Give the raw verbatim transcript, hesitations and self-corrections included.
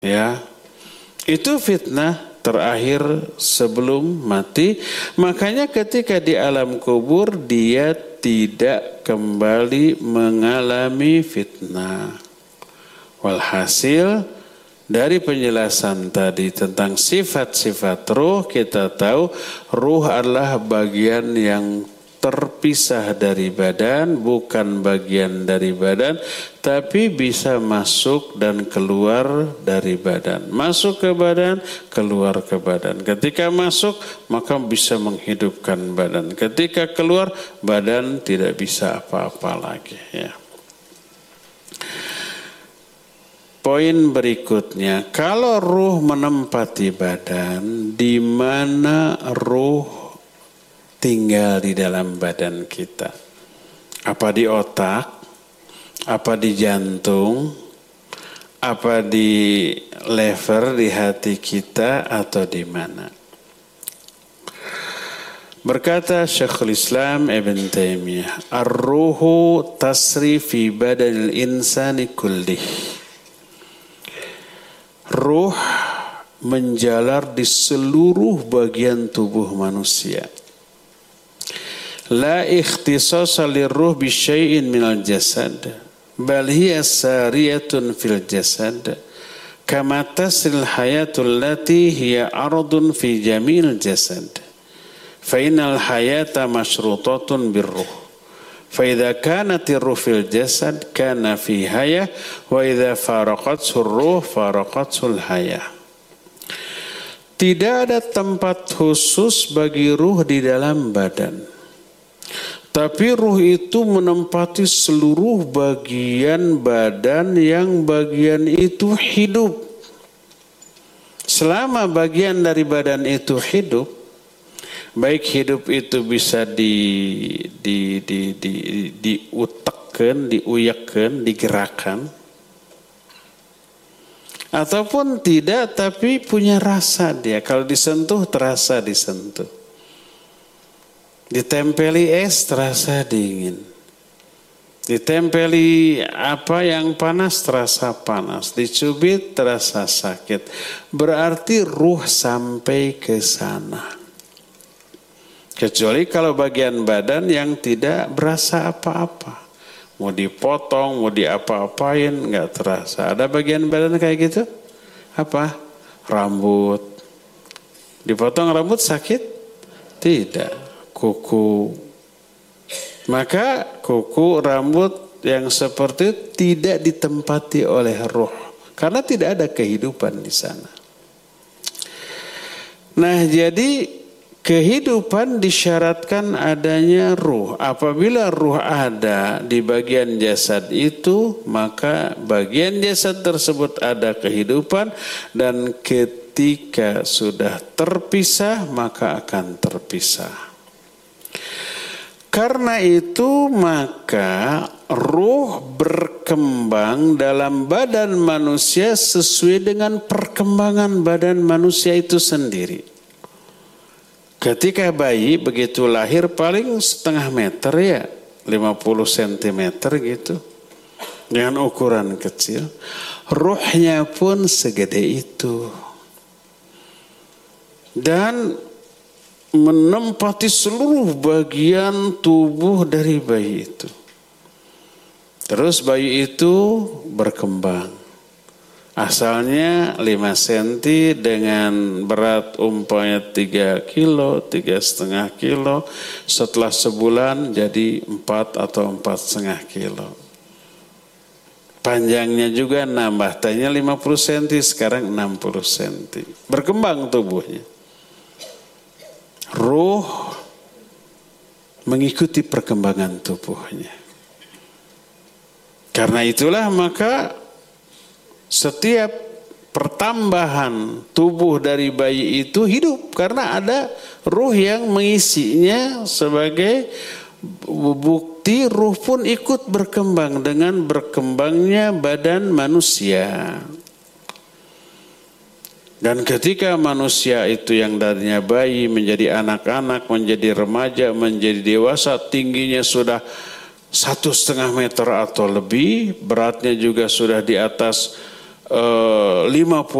Ya, itu fitnah terakhir sebelum mati. Makanya ketika di alam kubur dia tidak kembali mengalami fitnah. Walhasil dari penjelasan tadi tentang sifat-sifat ruh, kita tahu ruh adalah bagian yang terpisah dari badan, bukan bagian dari badan, tapi bisa masuk dan keluar dari badan. Masuk ke badan, keluar ke badan. Ketika masuk, maka bisa menghidupkan badan. Ketika keluar, badan tidak bisa apa-apa lagi. Ya. Poin berikutnya, kalau ruh menempati badan, di mana ruh tinggal di dalam badan kita? Apa di otak? Apa di jantung? Apa di lever, di hati kita, atau di mana? Berkata Syekhul Islam Ibn Taimiyah, ar-ruhu tasri fi badanil insani kullih. Ruh menjalar di seluruh bagian tubuh manusia. La ikhtisasa lirruh bi syai'in minal jasad, bal hiya sariyatun fil jasad, kama tasril hayatul lati hiya ardun fi jamil jasad. Fa innal hayata masyrutatun birruh. Fa idza kanat ar-ruh fil jasad kana fi hayah, wa idza faraqathu ar-ruh faraqathu al-hayah. Tidak ada tempat khusus bagi ruh di dalam badan. Tapi ruh itu menempati seluruh bagian badan yang bagian itu hidup. Selama bagian dari badan itu hidup, baik hidup itu bisa di di di di diutekkeun, diuyekkeun, digerakkan, ataupun tidak tapi punya rasa dia. Kalau disentuh terasa disentuh. Ditempeli es terasa dingin. Ditempeli apa yang panas terasa panas. Dicubit terasa sakit. Berarti ruh sampai ke sana. Kecuali kalau bagian badan yang tidak berasa apa-apa. Mau dipotong, mau diapa-apain, nggak terasa. Ada bagian badan kayak gitu? Apa? Rambut. Dipotong rambut sakit? Tidak. Kuku. Maka kuku, rambut yang seperti itu tidak ditempati oleh ruh. Karena tidak ada kehidupan di sana. Nah, jadi kehidupan disyaratkan adanya ruh. Apabila ruh ada di bagian jasad itu, maka bagian jasad tersebut ada kehidupan, dan ketika sudah terpisah, maka akan terpisah. Karena itu maka ruh berkembang dalam badan manusia sesuai dengan perkembangan badan manusia itu sendiri. Ketika bayi begitu lahir paling setengah meter ya, lima puluh sentimeter gitu. Dengan ukuran kecil. Ruhnya pun segede itu. Dan menempati seluruh bagian tubuh dari bayi itu. Terus bayi itu berkembang. Asalnya lima sentimeter dengan berat umpamanya tiga kilo, tiga setengah kilo. Setelah sebulan jadi empat atau empat setengah kilo. Panjangnya juga nambah. Tadinya lima puluh sentimeter, sekarang enam puluh sentimeter. Berkembang tubuhnya. Ruh mengikuti perkembangan tubuhnya. Karena itulah maka setiap pertambahan tubuh dari bayi itu hidup. Karena ada ruh yang mengisinya sebagai bukti ruh pun ikut berkembang dengan berkembangnya badan manusia. Dan ketika manusia itu yang darinya bayi menjadi anak-anak, menjadi remaja, menjadi dewasa, tingginya sudah satu setengah meter atau lebih, beratnya juga sudah di atas uh, lima puluh